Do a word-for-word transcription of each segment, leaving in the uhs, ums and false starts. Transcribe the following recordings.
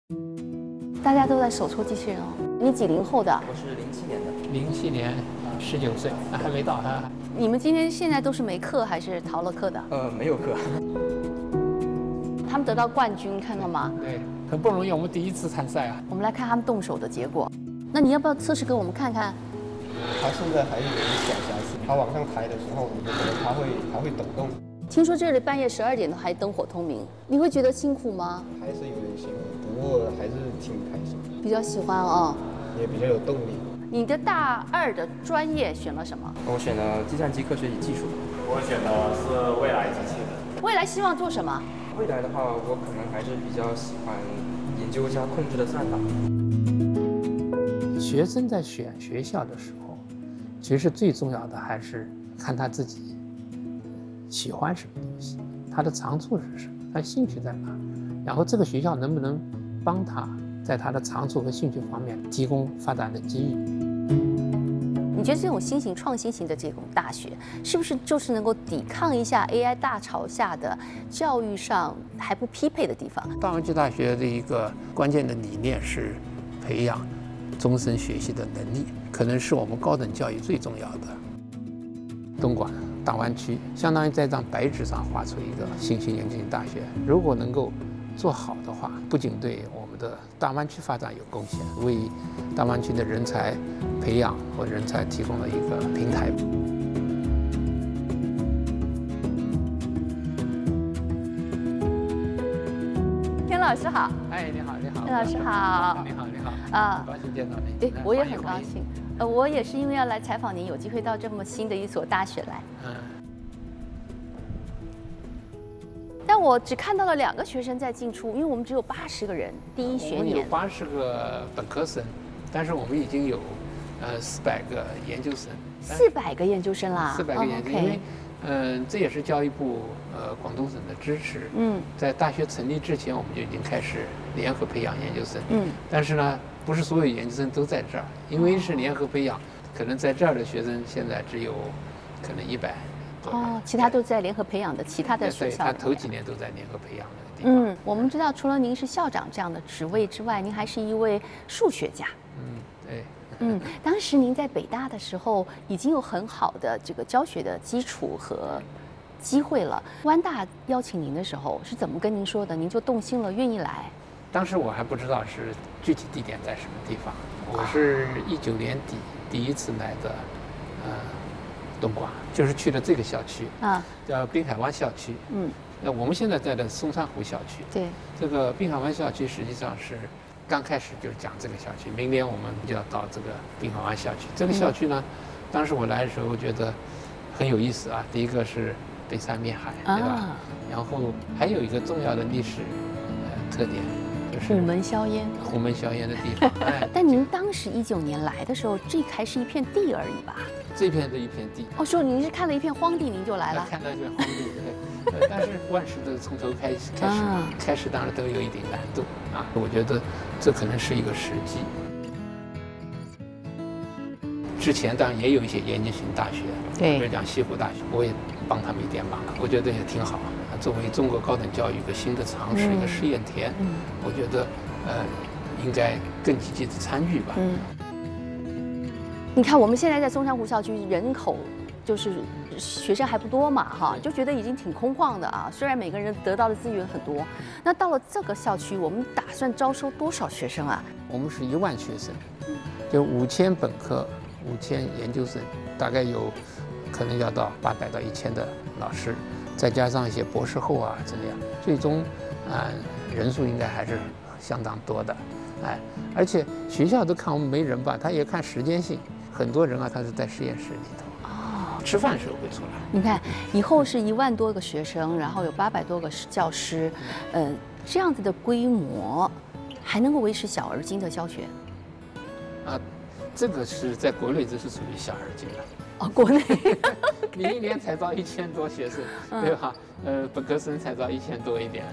大家都在手搓机器人哦。你几零后的？ 我是零七年的。 零七年，十九岁，还没到哈。 你们今天现在都是没课还是逃了课的？ 呃，没有课。 他们得到冠军，看到吗？ 对，很不容易，我们第一次参赛啊。 我们来看他们动手的结果。那你要不要测试给我们看看？ 它现在还有一点小瑕疵，它往上抬的时候，你就可能它会它会抖动。 听说这里半夜十二点都还灯火通明，你会觉得辛苦吗？ 还是有点辛苦，不过还是挺开心， 比较喜欢哦， 也比较有动力。 你的大二的专业选了什么？ 我选了计算机科学与技术。 我选的是未来机器人。 未来希望做什么？ 未来的话，我可能还是比较喜欢研究一下控制的算法。 学生在选学校的时候，其实最重要的还是看他自己喜欢什么东西，他的长处是什么，他兴趣在哪，然后这个学校能不能帮他在他的长处和兴趣方面提供发展的机遇。 你觉得这种新型创新型的这种大学，是不是就是能够抵抗一下 A I 大潮下的教育上还不匹配的地方？ 大湾区大学的一个关键的理念是培养终身学习的能力，可能是我们高等教育最重要的。东莞大湾区相当于在张白纸上画出一个新型研究型大学，如果能够做好的话，不仅对我们的大湾区发展有贡献，为大湾区的人才培养和人才提供了一个平台。 田老师好。 哎，你好，你好。 田老师好。 你好，你好。 啊， 很高兴见到你。 对，我也很高兴。呃，我也是因为要来采访您，有机会到这么新的一所大学来。嗯。但我只看到了两个学生在进出，因为我们只有八十个人，第一学年。 我们有八十个本科生，但是我们已经有呃四百个研究生。 四百个研究生啦。 四百个研究生，因为嗯、呃，这也是教育部呃广东省的支持。嗯。在大学成立之前，我们就已经开始联合培养研究生。嗯。但是呢，不是所有研究生都在这儿，因为是联合培养，可能在这儿的学生现在只有可能一百。 哦，其他都在联合培养的其他的学校。 对，他头几年都在联合培养那个地方。 嗯，我们知道，除了您是校长这样的职位之外，您还是一位数学家。 嗯，对。 嗯，当时您在北大的时候，已经有很好的这个教学的基础和机会了。湾大邀请您的时候是怎么跟您说的？您就动心了，愿意来？ 当时我还不知道是具体地点在什么地方。我是一九年底第一次来的，呃。东莞就是去的这个校区啊，叫滨海湾校区。嗯，那我们现在在的松山湖校区。 对， 这个滨海湾校区实际上是刚开始就是讲这个校区，明年我们就要到这个滨海湾校区。这个校区呢，嗯、当时我来的时候觉得很有意思啊。第一个是北山面海，对吧？啊、然后还有一个重要的历史呃特点。 虎门销烟， 虎门销烟的地方。哎， 但您当时一九年来的时候，这还是一片地而已吧？ 这片是一片地。 哦，说您是看了一片荒地，您就来了。 看到一片荒地，对。但是万事都是从头开始，开始，啊、开始当然都有一点难度啊。我觉得这可能是一个时机。之前当然也有一些研究型大学， 对， 比如讲西湖大学，我也帮他们一点忙，我觉得也挺好。作为中国高等教育一个新的尝试，嗯、一个试验田，嗯、我觉得呃应该更积极的参与吧。嗯， 你看我们现在在松山湖校区人口就是学生还不多嘛，哈，就觉得已经挺空旷的啊。虽然每个人得到的资源很多，那到了这个校区，我们打算招收多少学生啊？ 我们是一万学生，就五千本科，五千研究生，大概有可能要到八百到一千的老师。再加上一些博士后啊，这样，最终啊、呃、人数应该还是相当多的，哎，而且学校都看我们没人吧，他也看时间性，很多人啊，他是在实验室里头，哦，吃饭时候会出来。 你看，以后是一万多个学生，然后有八百多个教师，呃，这样子的规模，还能够维持小而精的教学？ 啊，这个是在国内这是属于小而精的。 哦，国内你一年才招一千多学生，对吧？呃，本科生才招一千多一点。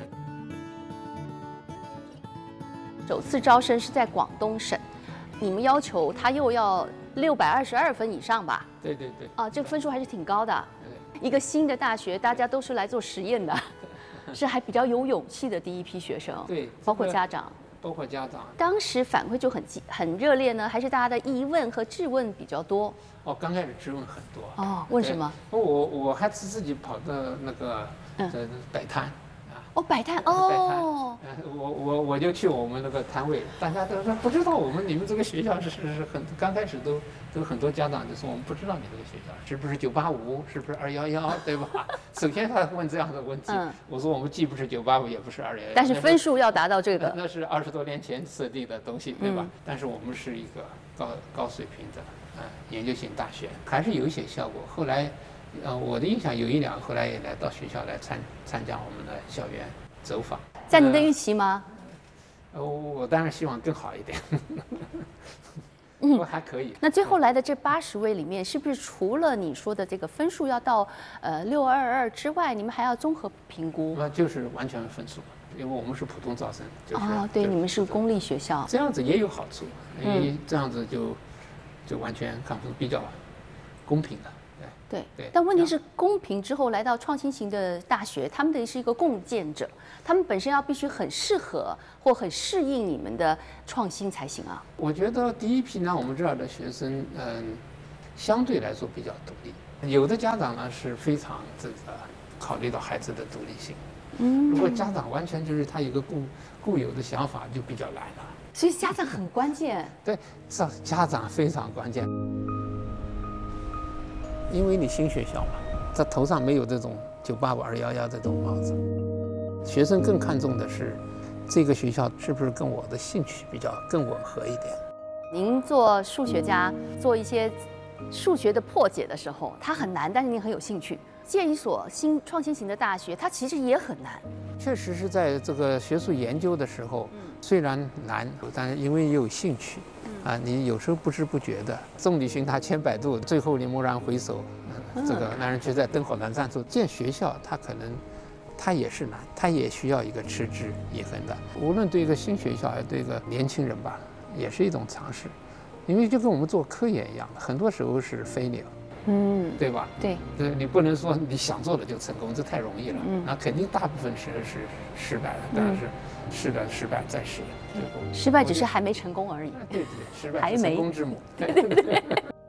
首次招生是在广东省，你们要求他又要六百二十二分以上吧？ 对对对。 啊，这个分数还是挺高的。一个新的大学，大家都是来做实验的，是还比较有勇气的第一批学生。 对， 包括家长。 包括家长。 当时反馈就很激很热烈呢，还是大家的疑问和质问比较多？ 哦，刚开始质问很多。 哦，问什么？ 我我还是自己跑到那个呃摆摊。 哦，摆摊哦，我我我就去我们那个摊位，大家都说不知道我们你们这个学校是是是很刚开始都都很多家长就说我们不知道你这个学校是不是九八五，是不是二幺幺，对吧？首先他问这样的问题，嗯、我说我们既不是九八五，也不是二幺幺， 但是分数要达到这个， 那是二十多年前设定的东西，对吧？嗯、但是我们是一个高高水平的呃研究型大学，还是有一些效果。后来。呃，我的印象有一两，后来也来到学校来参参加我们的校园走访， 在您的预期吗？ 呃，我当然希望更好一点，嗯，还可以。 那最后来的这八十位里面，是不是除了你说的这个分数要到呃六二二之外，你们还要综合评估？ 那就是完全分数，因为我们是普通招生，就是、 哦，对，你们是公立学校， 这样子也有好处，因为这样子就就完全看出比较公平的。 对，对，但问题是公平之后来到创新型的大学，他们的是一个共建者，他们本身要必须很适合或很适应你们的创新才行啊。 我觉得第一批呢，我们这儿的学生，嗯，相对来说比较独立，有的家长呢是非常这个考虑到孩子的独立性，嗯，如果家长完全就是他有个固固有的想法，就比较难了。 所以家长很关键。 对，这家长非常关键。因为你新学校嘛，他头上没有这种九八五二幺幺这种帽子，学生更看重的是这个学校是不是跟我的兴趣比较更吻合一点。 您做数学家，做一些数学的破解的时候，它很难，但是您很有兴趣。建一所新创新型的大学，它其实也很难。 确实是在这个学术研究的时候，虽然难，但是因为你有兴趣。啊，你有时候不知不觉的，众里寻他千百度，最后你蓦然回首，嗯、这个男人却在灯火阑珊处。建学校，它可能，它也是难，它也需要一个持之以恒的。无论对一个新学校，还是对一个年轻人吧，也是一种尝试，因为就跟我们做科研一样的，很多时候是飞鸟，嗯，对吧？ 对， 对，你不能说你想做了就成功，这太容易了。嗯，那肯定大部分是是失败的，但是试了失败再试。 失败只是还没成功而已。 对对，失败是成功之母。 对对对。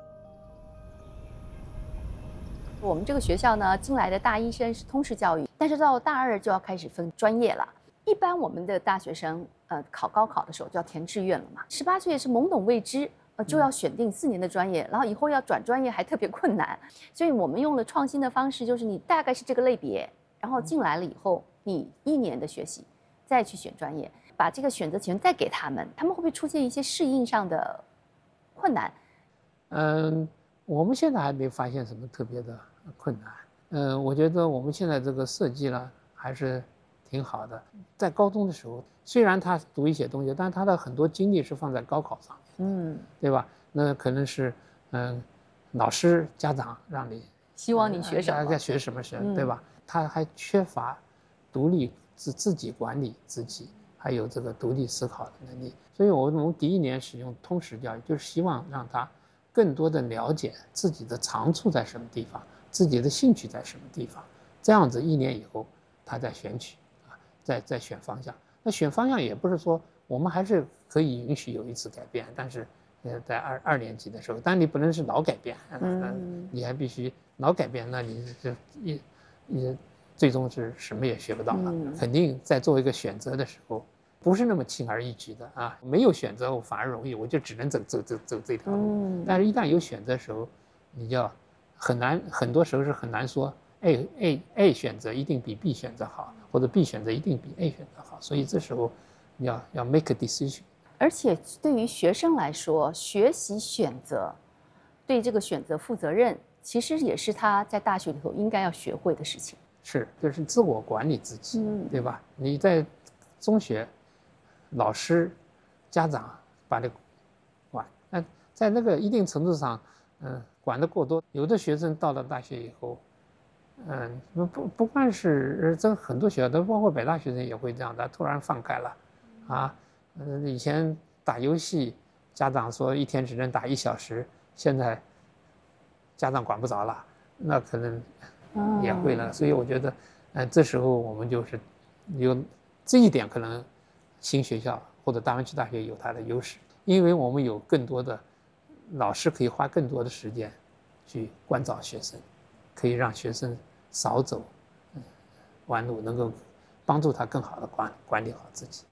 我们这个学校呢，进来的大一生是通识教育，但是到大二就要开始分专业了。一般我们的大学生，呃，考高考的时候就要填志愿了嘛。十八岁是懵懂未知，呃，就要选定四年的专业，然后以后要转专业还特别困难，所以我们用了创新的方式，就是你大概是这个类别，然后进来了以后，你一年的学习，再去选专业。把这个选择权再给他们，他们会不会出现一些适应上的困难？ 嗯，我们现在还没发现什么特别的困难。嗯，我觉得我们现在这个设计呢还是挺好的。在高中的时候，虽然他读一些东西，但是他的很多精力是放在高考上面，嗯，对吧？那可能是嗯，老师、家长让你希望你学什么， 在学什么学，对吧？他还缺乏独立自自己管理自己。还有这个独立思考的能力，所以我们第一年使用通识教育，就是希望让他更多的了解自己的长处在什么地方，自己的兴趣在什么地方，这样子一年以后他再选取啊，再再选方向。那选方向也不是说我们还是可以允许有一次改变，但是呃在二二年级的时候，但你不能是老改变，嗯，你还必须老改变，那你这一你最终是什么也学不到了，嗯、肯定在做一个选择的时候。不是那么轻而易举的啊！没有选择，我反而容易，我就只能走走走走这条路。嗯、但是，一旦有选择的时候，你就很难，很多时候是很难说 A A A 选择一定比 B 选择好，或者 B 选择一定比 A 选择好。所以这时候你要要 make a decision。 而且对于学生来说，学习选择，对这个选择负责任，其实也是他在大学里头应该要学会的事情。 是，就是自我管理自己，嗯、对吧？你在中学。老师、家长把你管，那在那个一定程度上，嗯，管得过多。有的学生到了大学以后，嗯，不不不光是这很多学校都包括北大学生也会这样的，突然放开了，啊，嗯，以前打游戏，家长说一天只能打一小时，现在家长管不着了，那可能也会了。所以我觉得，嗯，这时候我们就是有这一点可能。新学校或者大湾区大学有它的优势，因为我们有更多的老师可以花更多的时间去关照学生，可以让学生少走弯路，能够帮助他更好的管管理好自己。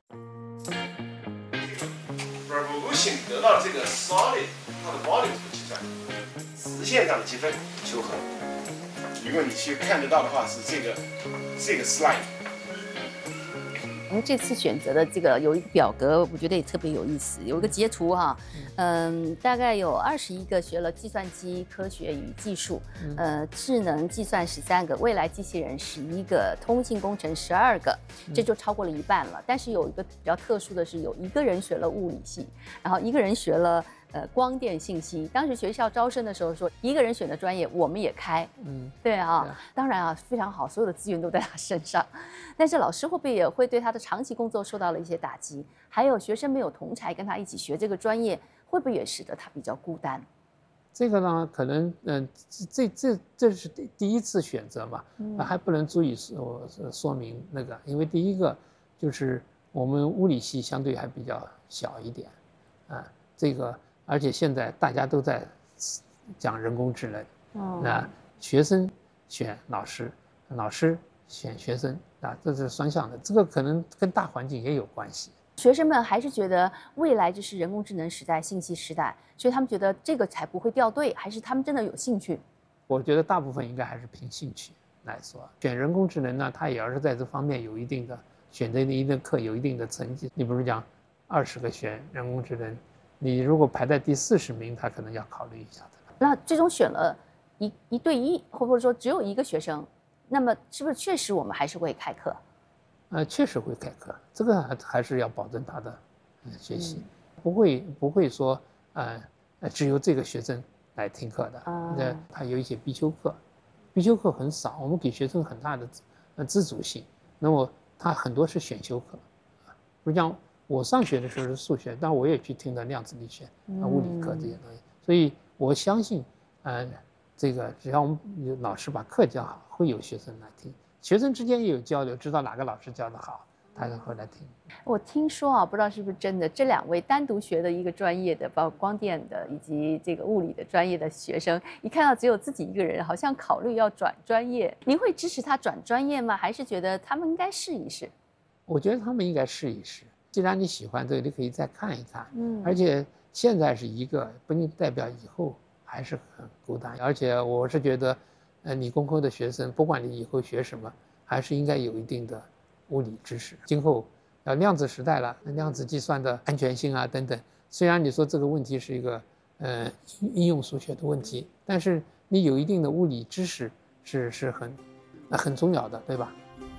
Revolution 得到这个 solid 它的 volume 怎么计算？直线上的积分求和。如果你去看得到的话，是这个这个 slide。 我们这次选择的这个有一个表格，我觉得也特别有意思，有一个截图哈，嗯，大概有二十一个学了计算机科学与技术，呃，智能计算十三个，未来机器人十一个，通信工程十二个，这就超过了一半了。但是有一个比较特殊的是，有一个人学了物理系，然后一个人学了呃光电信息。当时学校招生的时候说，一个人选的专业我们也开，嗯，对啊，对当然啊非常好，所有的资源都在他身上。但是老师会不会也会对他的长期工作受到了一些打击？还有学生没有同才跟他一起学这个专业，会不会也使得他比较孤单？ 这个呢，可能嗯、呃，这这这是第第一次选择嘛，嗯、还不能足以说说明那个，因为第一个就是我们物理系相对还比较小一点，啊，这个而且现在大家都在讲人工智能，哦、那学生选老师，老师选学生啊，这是双向的，这个可能跟大环境也有关系。 学生们还是觉得未来就是人工智能时代、信息时代，所以他们觉得这个才不会掉队，还是他们真的有兴趣？ 我觉得大部分应该还是凭兴趣来说。选人工智能呢，他也要是在这方面有一定的选择一定的课，有一定的成绩。你比如讲，二十个选人工智能，你如果排在第四十名，他可能要考虑一下的。 那最终选了一一对一，或者说只有一个学生，那么是不是确实我们还是会开课？ 呃，确实会开课，这个还还是要保证他的呃学习，嗯、不会不会说呃只有这个学生来听课的，那、啊、他有一些必修课，必修课很少，我们给学生很大的呃自主性，那么他很多是选修课，比如讲我上学的时候是数学，但我也去听了量子力学、啊物理课这些东西，所以我相信，呃，这个只要我们老师把课教好，会有学生来听。学生之间也有交流，知道哪个老师教得好，他就会来听。我听说啊，不知道是不是真的，这两位单独学的一个专业的，包括光电的以及这个物理的专业的学生，一看到只有自己一个人，好像考虑要转专业。您会支持他转专业吗？还是觉得他们应该试一试？ 我觉得他们应该试一试。既然你喜欢这个，你可以再看一看。嗯，而且现在是一个，不能代表以后还是很孤单。而且我是觉得。呃，理工科的学生，不管你以后学什么，还是应该有一定的物理知识。今后要量子时代了，量子计算的安全性啊等等，虽然你说这个问题是一个呃应用数学的问题，但是你有一定的物理知识是是很呃很重要的，对吧？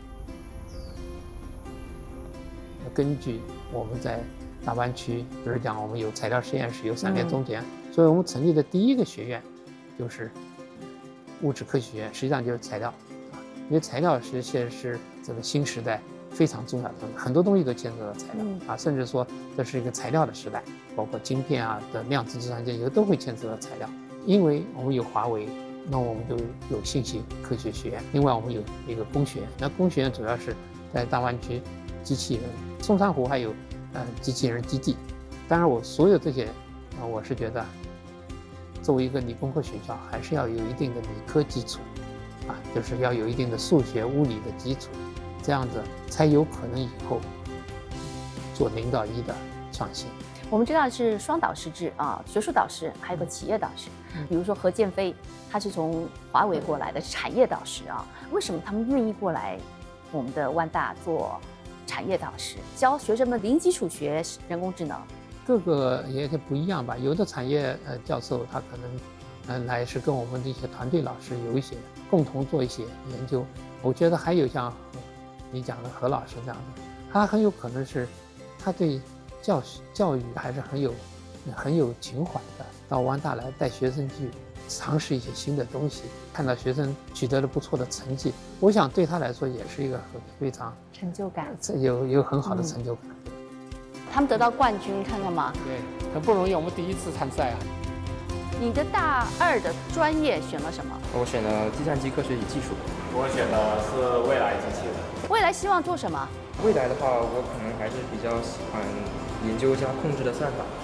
根据我们在大湾区，比如讲我们有材料实验室，有闪电中田，嗯、所以我们成立的第一个学院就是物质科学学院，实际上就是材料，啊，因为材料实现是这个新时代非常重要的东西，很多东西都牵扯到材料啊，甚至说这是一个材料的时代，包括晶片啊的量子计算机，有的都会牵扯到材料。因为我们有华为，那我们就有信息科学学院，另外我们有一个工学院，那工学院主要是在大湾区机器人，松山湖还有呃机器人基地。当然，我所有这些啊，我是觉得。作为一个理工科学校，还是要有一定的理科基础，啊，就是要有一定的数学、物理的基础，这样子才有可能以后做零到一的创新。 我们知道是双导师制啊，学术导师还有个企业导师。比如说何建飞，他是从华为过来的产业导师啊，为什么他们愿意过来我们的万大做产业导师，教学生们零基础学人工智能？ 各个也不一样吧，有的产业呃教授他可能，嗯，来是跟我们的一些团队老师有一些共同做一些研究。我觉得还有像你讲的何老师这样的，他很有可能是他对教教育还是很有很有情怀的，到万大来带学生去尝试一些新的东西，看到学生取得了不错的成绩，我想对他来说也是一个非常成就感， 有有很好的成就感。嗯， 他们得到冠军，看看嘛。 对，很不容易，我们第一次参赛啊。 你的大二的专业选了什么？ 我选了计算机科学与技术。 我选的是未来机器人。 未来希望做什么？ 未来的话，我可能还是比较喜欢研究加控制的算法。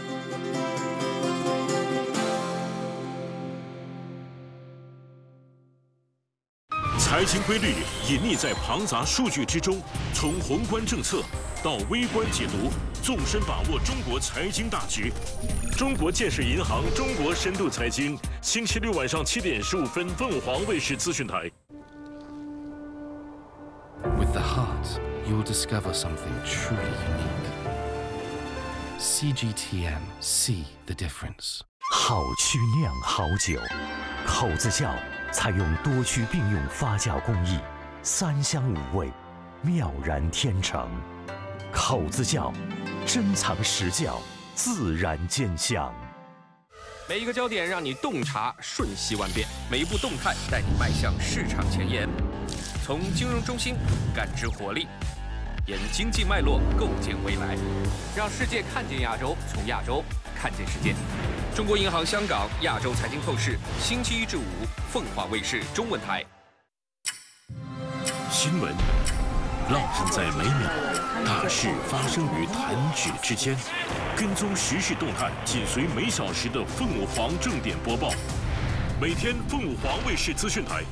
财经规律隐匿在庞杂数据之中，从宏观政策到微观解读，纵深把握中国财经大局。中国建设银行中国深度财经，星期六晚上七点十五分，凤凰卫视资讯台。 With the heart, you will discover something truly unique. C G T M, see the difference. 好曲酿好酒，口子窖采用多区并用发酵工艺，三香五味，妙然天成。口子窖，珍藏实窖，自然见香。 每一个焦点让你洞察瞬息万变，每一步动态带你迈向市场前沿。从金融中心感知活力，沿经济脉络构建未来，让世界看见亚洲，从亚洲看见世界。中国银行香港亚洲财经透视，星期一至五，凤凰卫视中文台。 新闻，浪漫在每秒，大事发生于弹指之间。跟踪时事动态，紧随每小时的凤凰正点播报。每天凤凰卫视资讯台